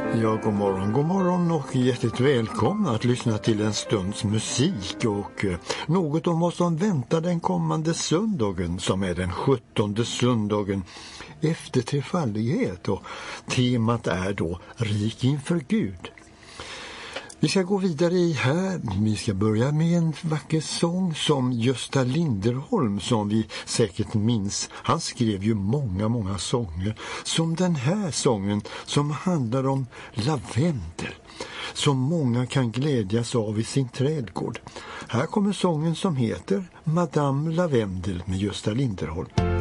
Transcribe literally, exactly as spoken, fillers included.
Ja, god morgon, god morgon och hjärtligt välkomna att lyssna till en stunds musik och eh, något om vad som väntar den kommande söndagen som är den sjuttonde söndagen efter trefaldighet, och temat är då rik inför Gud. Vi ska gå vidare i här. Vi ska börja med en vacker sång som Gösta Linderholm, som vi säkert minns. Han skrev ju många, många sånger. Som den här sången som handlar om lavendel. Som många kan glädjas av i sin trädgård. Här kommer sången som heter Madame Lavendel med Gösta Linderholm.